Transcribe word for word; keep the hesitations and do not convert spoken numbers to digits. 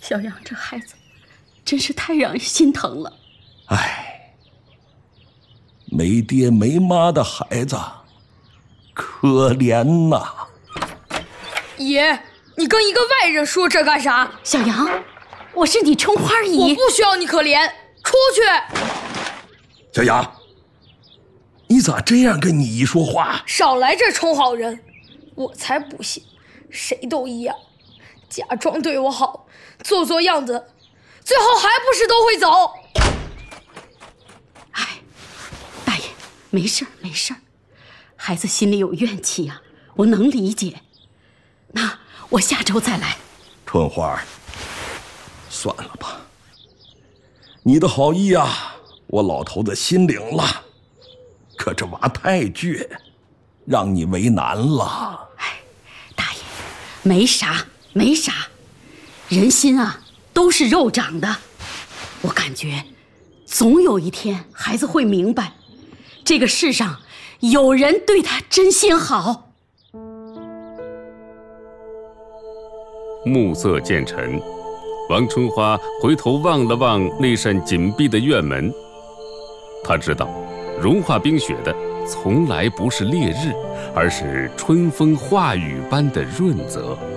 小杨这孩子真是太让人心疼了。 唉，没爹没妈的孩子，可怜呐！ 爷，你跟一个外人说这干啥？ 小杨，我是你春花姨， 我不需要你可怜，出去！ 小杨，你咋这样跟你姨说话？ 少来这充好人，我才不信，谁都一样，假装对我好，做做样子，最后还不是都会走。 哎，大爷，没事儿没事儿，孩子心里有怨气呀、啊，我能理解。那我下周再来。 春花，算了吧，你的好意啊，我老头子心领了。可这娃太倔，让你为难了。 哎，大爷，没啥没啥，人心啊都是肉长的。我感觉，总有一天孩子会明白，这个世上有人对他真心好。 暮色渐沉，王春花回头望了望那扇紧闭的院门，她知道，融化冰雪的从来不是烈日，而是春风化雨般的润泽。